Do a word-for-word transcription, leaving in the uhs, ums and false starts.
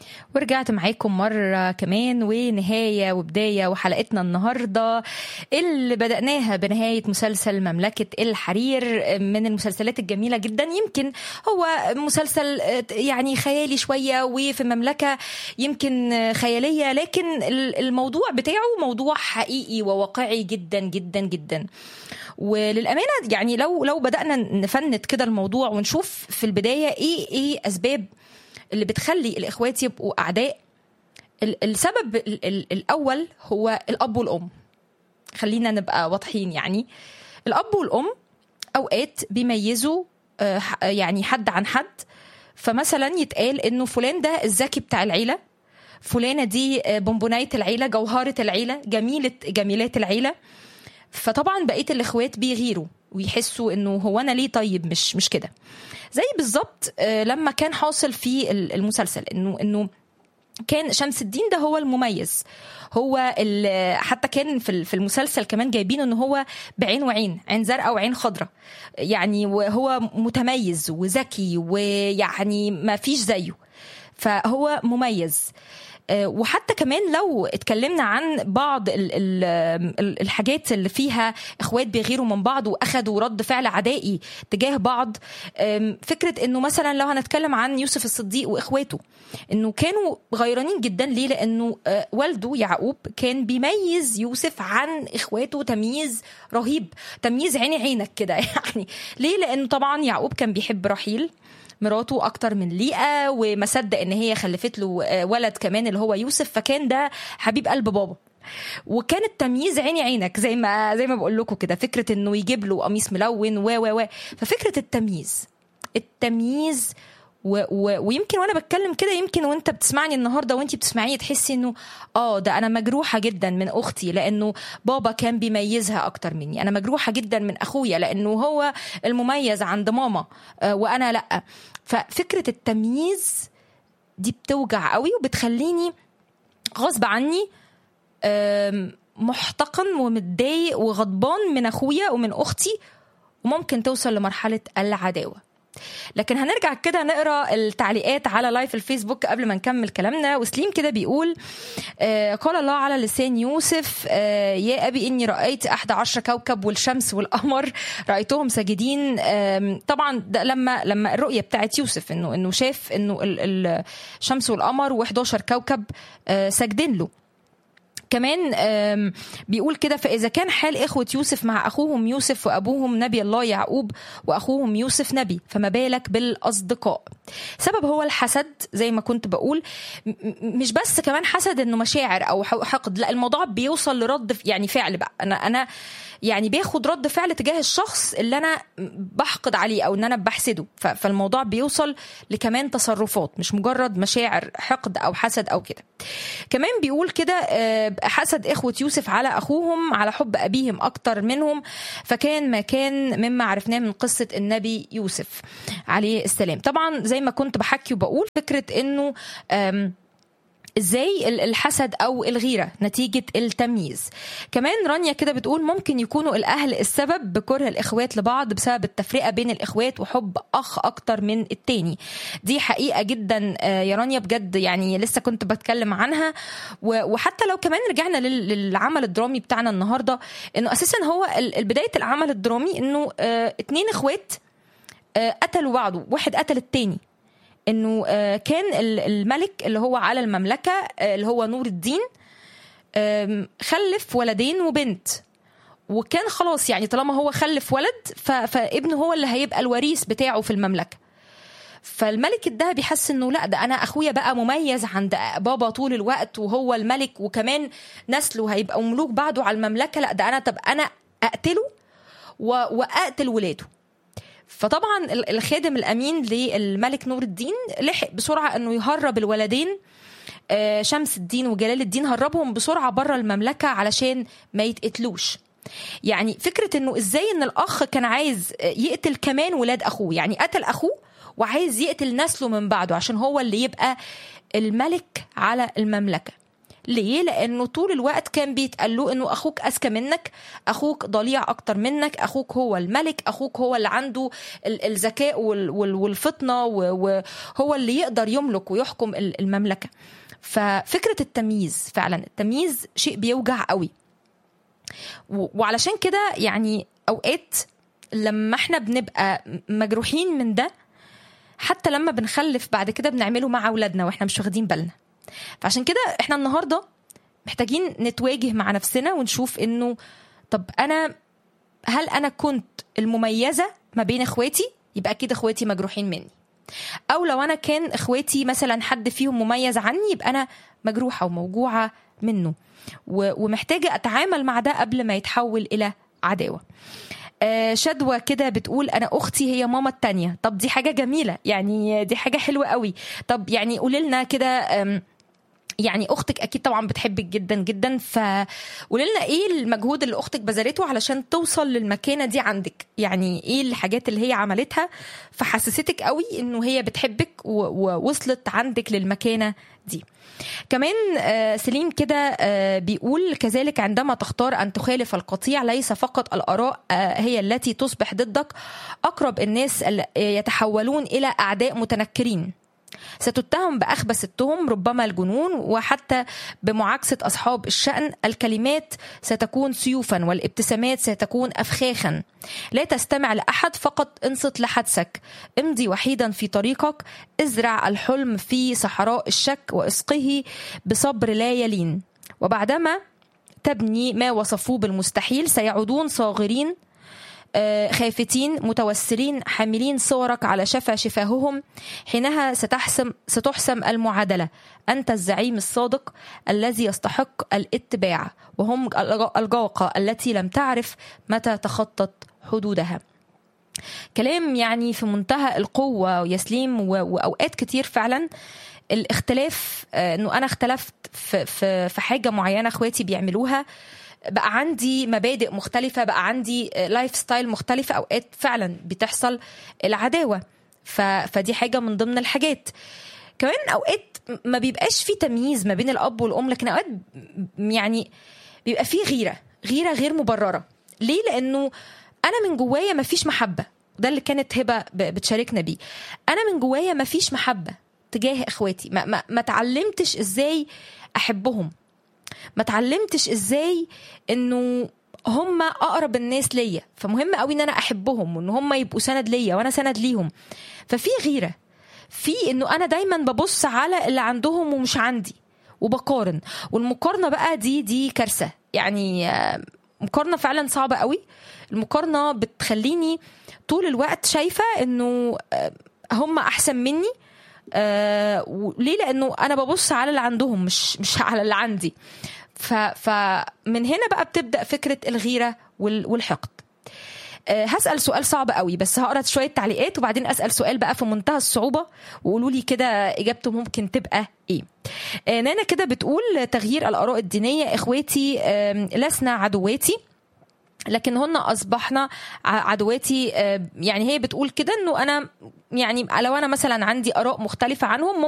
ورجعت معاكم مرة كمان ونهاية وبداية وحلقتنا النهاردة اللي بدأناها بنهاية مسلسل مملكة الحرير، من المسلسلات الجميلة جدا. يمكن هو مسلسل يعني خيالي شوية وفي مملكة يمكن خيالية، لكن الموضوع بتاعه موضوع حقيقي وواقعي جدا جدا جدا. وللأمانة يعني لو لو بدأنا نفند كده الموضوع ونشوف في البداية ايه ايه أسباب اللي بتخلي الإخوات يبقوا أعداء. السبب الأول هو الأب والأم. خلينا نبقى واضحين، يعني الأب والأم أوقات بيميزوا يعني حد عن حد. فمثلا يتقال إنه فلان ده الذكي بتاع العيلة، فلانة دي بونبوناية العيلة، جوهرة العيلة، جميلة جميلات العيلة. فطبعا بقية الإخوات بيغيروا ويحسوا إنه هو أنا ليه طيب مش مش كده. زي بالظبط لما كان حاصل في المسلسل انه انه كان شمس الدين ده هو المميز، هو حتى كان في المسلسل كمان جايبين انه هو بعين وعين، عين زرقاء وعين خضراء، يعني وهو متميز وذكي ويعني ما فيش زيه، فهو مميز. وحتى كمان لو اتكلمنا عن بعض الحاجات اللي فيها اخوات بيغيروا من بعض واخدوا رد فعل عدائي تجاه بعض، فكرة انه مثلا لو هنتكلم عن يوسف الصديق واخواته، انه كانوا غيرانين جدا. ليه؟ لانه والده يعقوب كان بيميز يوسف عن اخواته تمييز رهيب، تمييز عيني عينك كده يعني. ليه؟ لانه طبعا يعقوب كان بيحب رحيل مراته اكتر من ليئة، وما صدق ان هي خلفت له ولد كمان اللي هو يوسف، فكان ده حبيب قلب بابا. وكان التمييز عيني عينك زي ما زي ما بقول لكم كده، فكرة انه يجيب له قميص ملون و و و ففكرة التمييز التمييز و و ويمكن وانا بتكلم كده، يمكن وانت بتسمعني النهارده وانت بتسمعيني تحسي انه اه ده انا مجروحه جدا من اختي لانه بابا كان بيميزها اكتر مني، انا مجروحه جدا من اخويا لانه هو المميز عند ماما آه وانا لا. ففكره التمييز دي بتوجع قوي وبتخليني غصب عني محتقن ومتضايق وغضبان من اخويا ومن اختي، وممكن توصل لمرحله العداوه. لكن هنرجع كده نقرأ التعليقات على لايف الفيسبوك قبل ما نكمل كلامنا. وسليم كده بيقول آه قال الله على لسان يوسف آه يا أبي إني رأيت أحد عشر كوكب والشمس والقمر رأيتهم ساجدين. آه طبعا ده لما لما الرؤية بتاعت يوسف إنه إنه شاف إنه الشمس والقمر وإحدى عشر كوكب آه ساجدين له. كمان بيقول كده فإذا كان حال إخوة يوسف مع أخوهم يوسف وأبوهم نبي الله يعقوب وأخوهم يوسف نبي، فما بالك بالأصدقاء. سبب هو الحسد زي ما كنت بقول، مش بس كمان حسد إنه مشاعر أو حقد، لا الموضوع بيوصل لرد يعني فعل بقى. أنا أنا يعني بياخد رد فعل تجاه الشخص اللي أنا بحقد عليه أو إن أنا بحسده، فالموضوع بيوصل لكمان تصرفات مش مجرد مشاعر حقد أو حسد أو كده. كمان بيقول كده حسد إخوة يوسف على أخوهم على حب أبيهم أكتر منهم، فكان ما كان مما عرفناه من قصة النبي يوسف عليه السلام. طبعا زي ما كنت بحكي وبقول فكرة إنه ازاي الحسد او الغيرة نتيجة التمييز. كمان رانيا كده بتقول ممكن يكونوا الاهل السبب بكره الاخوات لبعض بسبب التفرقة بين الاخوات وحب اخ اكتر من التاني. دي حقيقة جدا يا رانيا بجد، يعني لسه كنت بتكلم عنها. وحتى لو كمان رجعنا للعمل الدرامي بتاعنا النهاردة، انه اساسا هو بداية العمل الدرامي انه اتنين اخوات قتلوا بعض، واحد قتل التاني. انه كان الملك اللي هو على المملكة اللي هو نور الدين خلف ولدين وبنت، وكان خلاص يعني طالما هو خلف ولد فابنه هو اللي هيبقى الوريث بتاعه في المملكة. فالملك الذهبي حس انه لا ده انا اخويا بقى مميز عند بابا طول الوقت وهو الملك، وكمان نسله هيبقى ملوك بعده على المملكة، لا ده انا طب انا اقتله واقتل ولاده. فطبعا الخادم الأمين للملك نور الدين لحق بسرعة أنه يهرب الولدين شمس الدين وجلال الدين، هربهم بسرعة برا المملكة علشان ما يتقتلوش. يعني فكرة أنه إزاي أن الأخ كان عايز يقتل كمان ولاد أخوه، يعني قتل أخوه وعايز يقتل نسله من بعده عشان هو اللي يبقى الملك على المملكة. ليه؟ لأنه طول الوقت كان بيتقال له إنه أخوك أذكى منك، أخوك ضليع أكتر منك، أخوك هو الملك، أخوك هو اللي عنده الذكاء والفطنة وهو اللي يقدر يملك ويحكم المملكة. ففكرة التمييز، فعلا التمييز شيء بيوجع قوي. وعلشان كده يعني أوقات لما احنا بنبقى مجروحين من ده، حتى لما بنخلف بعد كده بنعمله مع أولادنا وإحنا مش واخدين بالنا. فعشان كده إحنا النهاردة محتاجين نتواجه مع نفسنا ونشوف إنه طب أنا هل أنا كنت المميزة ما بين إخواتي؟ يبقى أكيد إخواتي مجروحين مني. أو لو أنا كان إخواتي مثلا حد فيهم مميز عني، يبقى أنا مجروحة وموجوعة منه، ومحتاجة أتعامل مع ده قبل ما يتحول إلى عداوة. شدوى كده بتقول أنا أختي هي ماما التانية. طب دي حاجة جميلة، يعني دي حاجة حلوة قوي. طب يعني قولي لنا كده، يعني أختك أكيد طبعا بتحبك جدا جدا، فقولي لنا إيه المجهود اللي أختك بذلته علشان توصل للمكانة دي عندك. يعني إيه الحاجات اللي هي عملتها فحسستك قوي إنه هي بتحبك ووصلت عندك للمكانة دي. كمان سليم كده بيقول كذلك عندما تختار أن تخالف القطيع، ليس فقط الآراء هي التي تصبح ضدك، أقرب الناس يتحولون إلى أعداء متنكرين. ستتهم بأخبث التهم، ربما الجنون، وحتى بمعاكسة أصحاب الشأن. الكلمات ستكون سيوفا والابتسامات ستكون أفخاخا. لا تستمع لأحد، فقط انصت لحدسك. امضي وحيدا في طريقك، ازرع الحلم في صحراء الشك واسقه بصبر لا يلين. وبعدما تبني ما وصفوه بالمستحيل، سيعودون صاغرين خافتين متوسلين حاملين صورك على شفا شفاههم. حينها ستحسم ستحسم المعادلة. أنت الزعيم الصادق الذي يستحق الاتباع، وهم الجوقة التي لم تعرف متى تخطت حدودها. كلام يعني في منتهى القوة يسليم. وأوقات كتير فعلا الاختلاف، أنه أنا اختلفت في, في, في حاجة معينة أخواتي بيعملوها، بقى عندي مبادئ مختلفة، بقى عندي لايف ستايل مختلفة، أوقات فعلا بتحصل العداوة. فدي حاجة من ضمن الحاجات. كمان أوقات ما بيبقاش في تمييز ما بين الأب والأم، لكن أوقات يعني بيبقى في غيرة غيرة غير مبررة. ليه؟ لأنه أنا من جوايا ما فيش محبة. ده اللي كانت هبة بتشاركنا بيه. أنا من جوايا ما فيش محبة تجاه إخواتي، ما, ما, ما تعلمتش إزاي أحبهم، ما تعلمتش ازاي انه هم اقرب الناس ليا، فمهم قوي ان انا احبهم وان هم يبقوا سند ليا وانا سند ليهم. ففي غيرة، في انه انا دايما ببص على اللي عندهم ومش عندي وبقارن. والمقارنة بقى دي دي كارثة، يعني مقارنة فعلا صعبة قوي. المقارنة بتخليني طول الوقت شايفة انه هم احسن مني. آه ليه؟ لانه انا ببص على اللي عندهم مش مش على اللي عندي. فمن هنا بقى بتبدا فكره الغيره والحقد. آه هسال سؤال صعب قوي، بس هقرا شويه تعليقات وبعدين اسال سؤال بقى في منتهى الصعوبه، وقولوا لي كده اجابته ممكن تبقى ايه. آه نانا كده بتقول تغيير الاراء الدينيه. اخواتي آه لسنا عدواتي، لكن أصبحنا عدواتي. يعني هي بتقول كده أنه أنا يعني لو أنا مثلا عندي آراء مختلفة عنهم